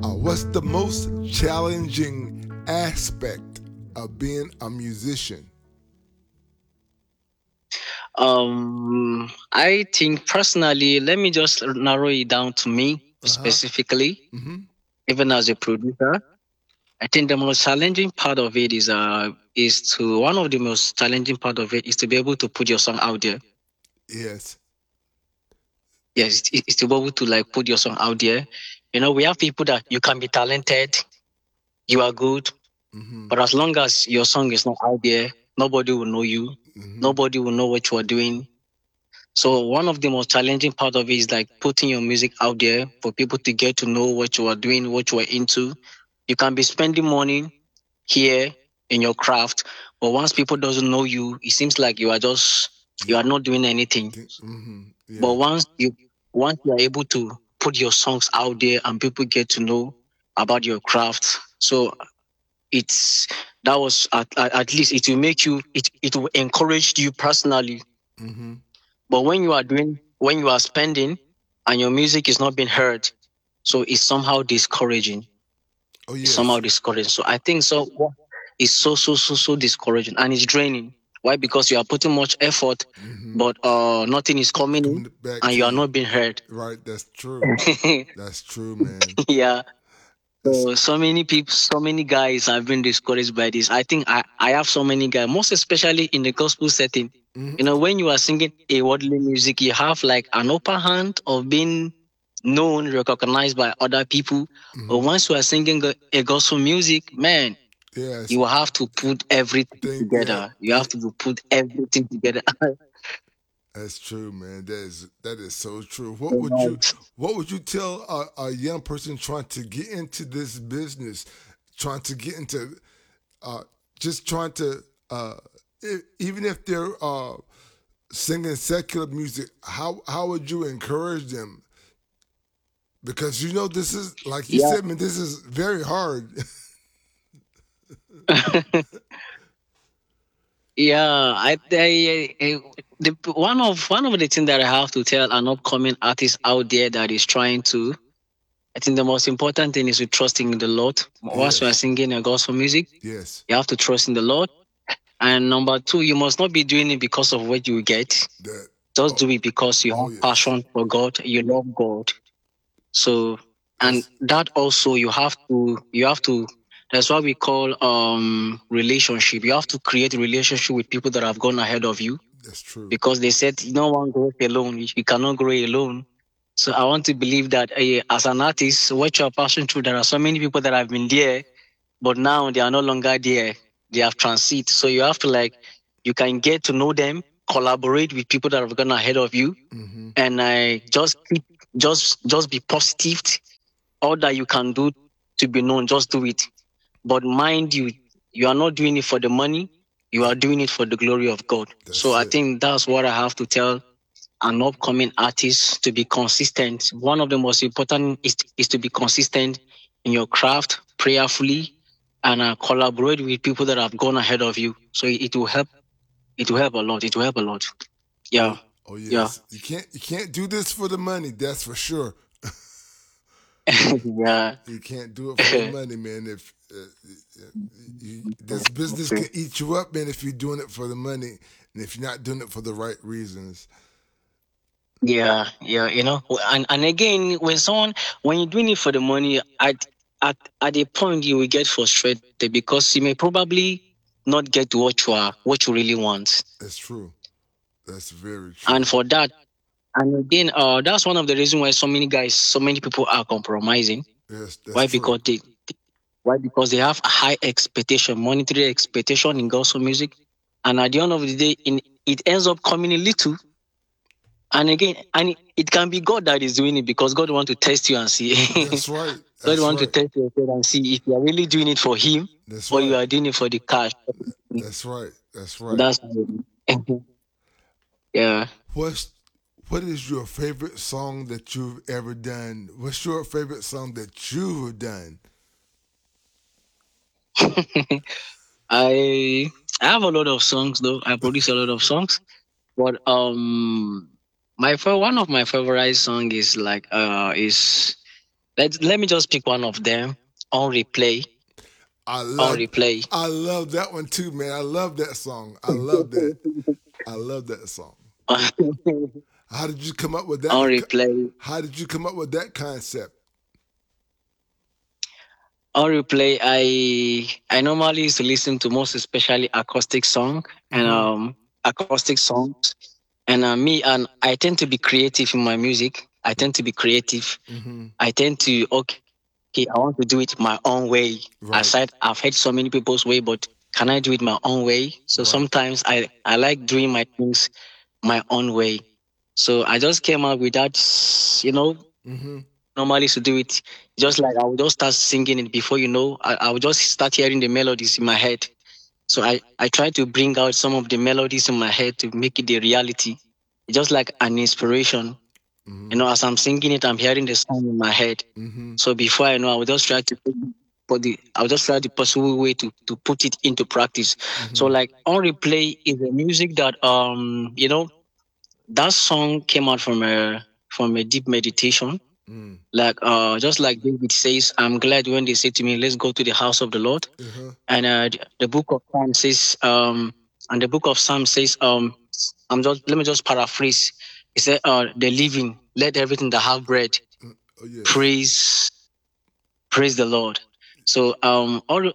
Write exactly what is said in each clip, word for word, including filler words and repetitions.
Uh, what's the most challenging aspect of being a musician? Um, I think personally, let me just narrow it down to me Uh huh. specifically, Mm-hmm. even as a producer. I think the most challenging part of it is uh is to one of the most challenging part of it is to be able to put your song out there. Yes. Yes, it- it's to be able to like put your song out there. You know, we have people that you can be talented, you are good, Mm-hmm. but as long as your song is not out there, nobody will know you. Mm-hmm. Nobody will know what you are doing. So one of the most challenging part of it is like putting your music out there for people to get to know what you are doing, what you are into. You can be spending money here in your craft, but once people doesn't know you, it seems like you are just you You. are not doing anything. Mm-hmm. But Yeah. once you once you are able to put your songs out there and people get to know about your craft, so it's that was at, at, at least it will make you it, it will encourage you personally. Mm-hmm. But when you are doing when you are spending and your music is not being heard, so it's somehow discouraging. Oh It's somehow yes. discouraging. So I think so it's so so so so discouraging and it's draining. Why? Because you are putting much effort, Mm-hmm. but uh nothing is coming in Coming back and to you are you. not being heard. Right. That's true. That's true, man. Yeah. It's So so many people, so many guys have been discouraged by this. I think I, I have so many guys, most especially in the gospel setting. mm-hmm. You know, when you are singing a worldly music, you have like an upper hand of being known, recognized by other people. But Mm-hmm. once you are singing a, a gospel music, man, Yes. you will have to put everything Think. Yeah. together. You Yeah. have to put everything together. That's true, man. That is that is so true. What would you Right. What would you tell a, a young person trying to get into this business, trying to get into, uh, just trying to, uh, e- even if they're uh, singing secular music, how how would you encourage them? Because you know this is like you Yeah. said, man. This is very hard. Yeah, I, I, I the one of one of the things that I have to tell an upcoming artist out there that is trying to, I think the most important thing is to trust in the Lord. Once you are Yes. singing a gospel music, Yes. you have to trust in the Lord. And number two, you must not be doing it because of what you get. That. Just Oh. do it because you Oh have yes. passion for God, you love God. So, and That's that also you have to you have to that's what we call um relationship. You have to create a relationship with people that have gone ahead of you that's true. because they said no one grows alone. You cannot grow alone. So I want to believe that uh, as an artist, what you are passing through, there are so many people that have been there, but now they are no longer there. They have transit. So you have to like you can get to know them, collaborate with people that have gone ahead of you, Mm-hmm. and I just keep just just be positive. All that you can do to be known, just do it. But mind you, you are not doing it for the money. You are doing it for the glory of God. So That's I it. think that's what I have to tell an upcoming artist to be consistent. One of the most important is, is to be consistent in your craft, prayerfully, and uh, collaborate with people that have gone ahead of you. So it, it will help. It will help a lot. It will help a lot. Oh, Yeah, oh yeah, yes. You can't you can't do this for the money. That's for sure. yeah. You can't do it for the money, man. If uh, you, this business can eat you up, man, if you're doing it for the money, and if you're not doing it for the right reasons. Yeah, yeah, you know, and and again, when someone when you're doing it for the money, at at at a point you will get frustrated because you may probably not get what you are what you really want, That's true. That's very and true. for that, and again, uh, that's one of the reasons why so many guys, so many people are compromising. Yes, that's Why? true. Because they why because they have high expectation, monetary expectation in gospel music, and at the end of the day, in it ends up coming in little. And again, and it, it can be God that is doing it because God want to test you and see. That's right. God That's want to right. test you and see if you are really doing it for Him That's or you right. are doing it for the cash. That's right. That's right. That's yeah. What's what is your favorite song that you've ever done? What's your favorite song that you've done? I I have a lot of songs though. I produce a lot of songs, but um, my fa- one of my favorite song is like uh is Let Let me just pick one of them. On replay. I On love, replay. I love that one too, man. I love that song. I love that. I love that song. How did you come up with that? On replay. How did you come up with that concept? On replay, I I normally used to listen to most especially acoustic song and Mhm. um acoustic songs. And uh, me and I tend to be creative in my music. I tend to be creative. Mhm. I tend to okay, I want to do it my own way. Right. Aside, I've heard so many people's way, but can I do it my own way? So Right. sometimes I I like doing my things my own way. So I just came out with that, you know, Mhm. normally used to do it just like I would just start singing it before you know, I, I would just start hearing the melodies in my head. So I, I try to bring out some of the melodies in my head to make it a reality. Just like an inspiration. You Mhm. know, as I'm singing it, I'm hearing the song in my head. Mhm. So before I know, I will just try to put the I'll just try the possible way to to put it into practice. So Mhm. like on replay is a music that um you know that song came out from a from a deep meditation. Mm. Like uh just like David says, I'm glad when they say to me, let's go to the house of the Lord. Uh-huh. And uh the, the book of Psalm says um and the book of Psalm says um I'm just let me just paraphrase. It said uh the living, let everything that have breath Mm. Oh yes. praise praise the Lord. So um on,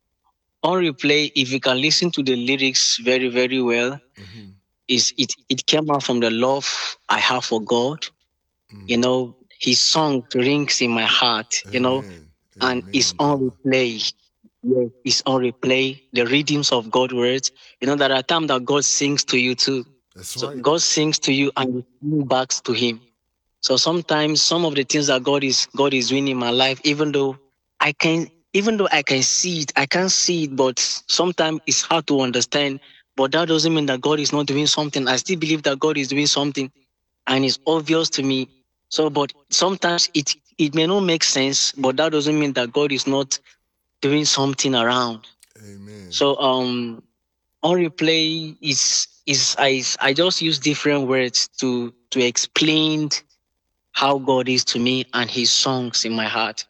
on replay, if you can listen to the lyrics very, very well, Mhm. is it it came out from the love I have for God. You Mm. know, his song rings in my heart, you know, Amen. and it's Amen, on brother. replay. Yes, it's on replay. The readings of God's words. You know, there are times that God sings to you too. That's So right. God sings to you and you sing back to him. So sometimes some of the things that God is God is doing in my life, even though I can even though I can see it, I can't see it, but sometimes it's hard to understand. But that doesn't mean that God is not doing something. I still believe that God is doing something and it's obvious to me. So but sometimes it it may not make sense, but that doesn't mean that God is not doing something around. Amen. So um on replay is is I I just use different words to to explain how God is to me and his songs in my heart.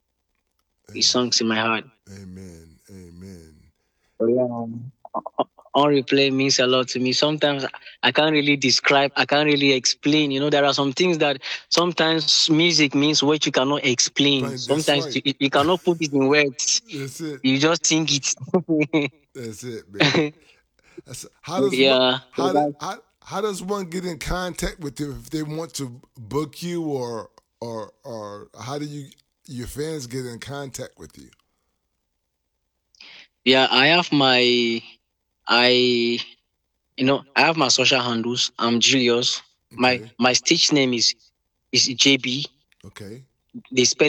His Amen. songs in my heart. Amen. Amen. So, yeah, um, on replay means a lot to me. Sometimes I can't really describe, I can't really explain. You know, there are some things that sometimes music means what you cannot explain. Fine, that's Sometimes right. you, you cannot put it in words. That's it. You just think it. That's it, baby. That's, how does one Yeah. So how, do- that, how how does one get in contact with you if they want to book you, or or or how do you your fans get in contact with you? yeah, I have my, I, you know, I have my social handles. I'm Julius. My, Okay. my stage name is, is J B. Okay. They spell